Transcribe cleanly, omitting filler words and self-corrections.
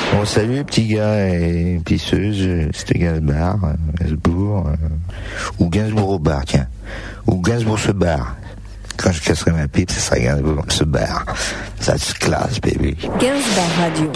Bon, salut les petits gars et pisseuses, c'était Gainsbourg, ou Gainsbourg au bar, tiens. Ou Gainsbourg se barre. Quand je casserai ma pipe, ça sera Gainsbourg se barre. Ça se classe, baby. Gainsbourg Radio.